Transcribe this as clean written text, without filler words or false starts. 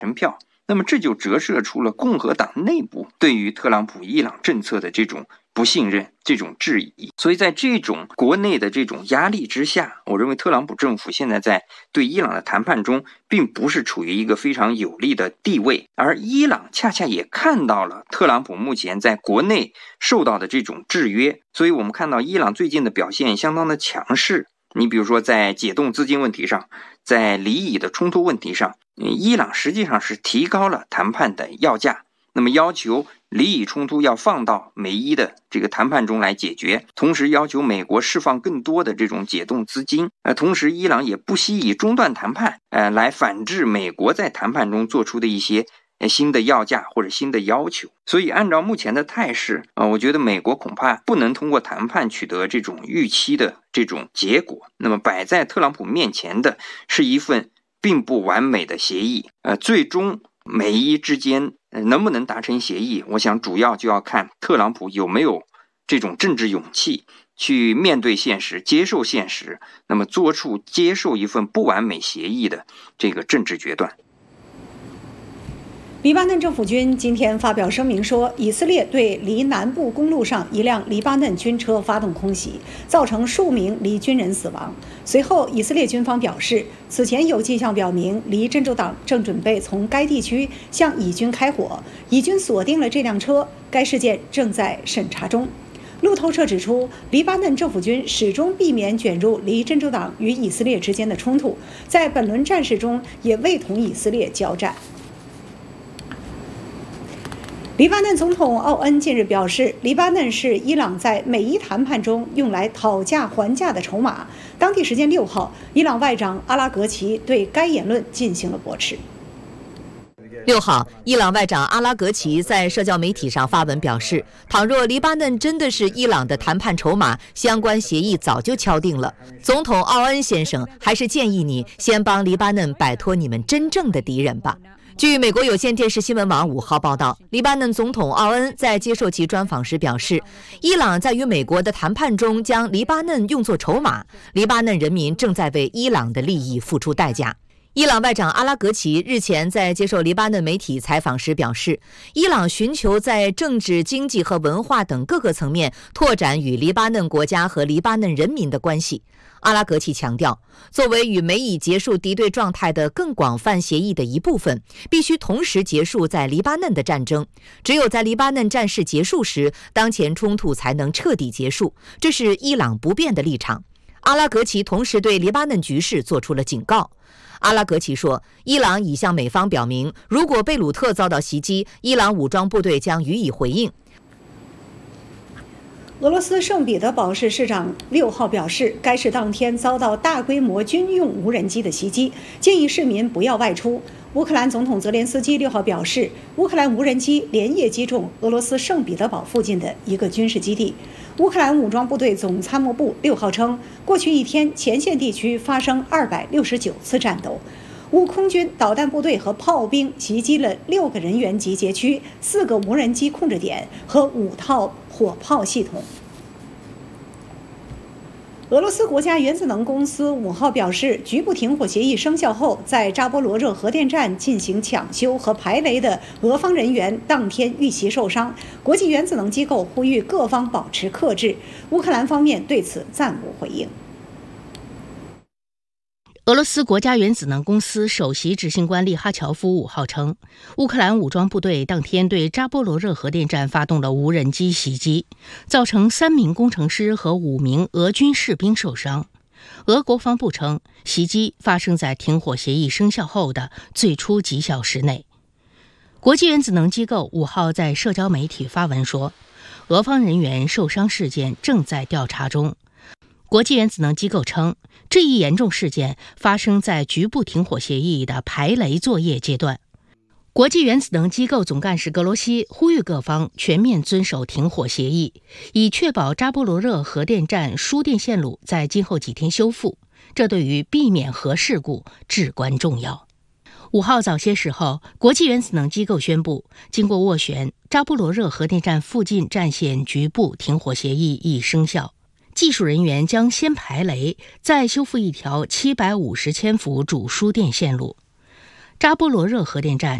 成票。那么这就折射出了共和党内部对于特朗普伊朗政策的这种不信任、这种质疑。所以在这种国内的这种压力之下，我认为特朗普政府现在在对伊朗的谈判中并不是处于一个非常有利的地位，而伊朗恰恰也看到了特朗普目前在国内受到的这种制约，所以我们看到伊朗最近的表现相当的强势。你比如说在解冻资金问题上，在离以的冲突问题上，伊朗实际上是提高了谈判的要价，那么要求离以冲突要放到美伊的这个谈判中来解决，同时要求美国释放更多的这种解冻资金，同时伊朗也不惜以中断谈判来反制美国在谈判中做出的一些新的要价或者新的要求。所以按照目前的态势我觉得美国恐怕不能通过谈判取得这种预期的这种结果。那么摆在特朗普面前的是一份并不完美的协议，最终美伊之间能不能达成协议，我想主要就要看特朗普有没有这种政治勇气去面对现实，接受现实，那么做出接受一份不完美协议的这个政治决断。 黎巴嫩政府军今天发表声明说，以色列对黎南部公路上一辆黎巴嫩军车发动空袭，造成数名黎军人死亡。随后，以色列军方表示，此前有迹象表明黎真主党正准备从该地区向以军开火，以军锁定了这辆车，该事件正在审查中。路透社指出，黎巴嫩政府军始终避免卷入黎真主党与以色列之间的冲突，在本轮战事中也未同以色列交战。黎巴嫩总统奥恩近日表示，黎巴嫩是伊朗在美伊谈判中用来讨价还价的筹码。当地时间6号，伊朗外长阿拉格齐对该言论进行了驳斥。 6号，伊朗外长阿拉格齐在社交媒体上发文表示，倘若黎巴嫩真的是伊朗的谈判筹码，相关协议早就敲定了。总统奥恩先生，还是建议你先帮黎巴嫩摆脱你们真正的敌人吧。据美国有线电视新闻网5号报道，黎巴嫩总统奥恩在接受其专访时表示，伊朗在与美国的谈判中将黎巴嫩用作筹码，黎巴嫩人民正在为伊朗的利益付出代价。伊朗外长阿拉格齐日前在接受黎巴嫩媒体采访时表示，伊朗寻求在政治、经济和文化等各个层面拓展与黎巴嫩国家和黎巴嫩人民的关系。阿拉格齐强调，作为与美以结束敌对状态的更广泛协议的一部分，必须同时结束在黎巴嫩的战争。只有在黎巴嫩战事结束时，当前冲突才能彻底结束，这是伊朗不变的立场。阿拉格齐同时对黎巴嫩局势做出了警告。阿拉格齐说，伊朗已向美方表明，如果贝鲁特遭到袭击，伊朗武装部队将予以回应。 俄罗斯圣彼得堡市市长6号表示，该市当天遭到大规模军用无人机的袭击，建议市民不要外出。乌克兰总统泽连斯基6号表示，乌克兰无人机连夜击中俄罗斯圣彼得堡附近的一个军事基地。乌克兰武装部队总参谋部6号称，过去一天前线地区发生269次战斗。乌空军导弹部队和炮兵袭击了6个人员集结区、4个无人机控制点和5套火炮系统。俄罗斯国家原子能公司5号表示，局部停火协议生效后，在扎波罗热核电站进行抢修和排雷的俄方人员当天遇袭受伤。国际原子能机构呼吁各方保持克制，乌克兰方面对此暂无回应。 俄罗斯国家原子能公司首席执行官利哈乔夫5号称，乌克兰武装部队当天对扎波罗热核电站发动了无人机袭击，造成3名工程师和5名俄军士兵受伤。俄国防部称，袭击发生在停火协议生效后的最初几小时内。国际原子能机构5号在社交媒体发文说，俄方人员受伤事件正在调查中。国际原子能机构称，这一严重事件发生在局部停火协议的排雷作业阶段。国际原子能机构总干事格罗西呼吁各方全面遵守停火协议，以确保扎波罗热核电站输电线路在今后几天修复，这对于避免核事故至关重要。5号早些时候，国际原子能机构宣布，经过斡旋，扎波罗热核电站附近战线局部停火协议已生效。技术人员将先排雷，再修复一条750千伏主输电线路。 扎波罗热核电站